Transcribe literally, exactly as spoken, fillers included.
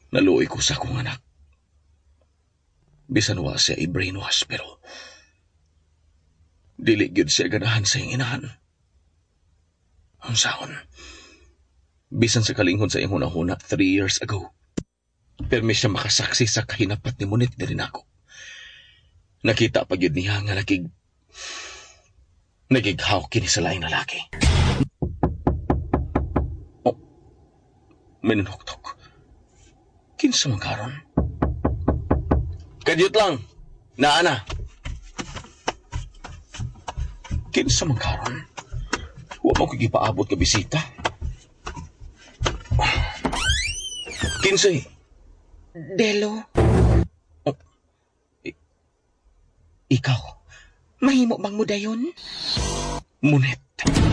Naluoy ko sa akong anak. Bisan wa siya i-brainwash pero dili gyud siya ganahan sa iyang inahan. Unsaon? Bisan sa kalinghod sa iyang hunahuna three years ago. Permi siya makasaksi sa kahinapat ni Munit diri nako. Nakita pa gyud niya nga nakig nagighaw kini sa laing lalaki. Oh, minunoktok. Kinsa man karon? Kadyot lang, naana. Kinsa man karon? Wa mo kigipaabot ka bisita. Kinsay? Delo, Oh, i- ikaw, mahimo bang mo dayon? Munit.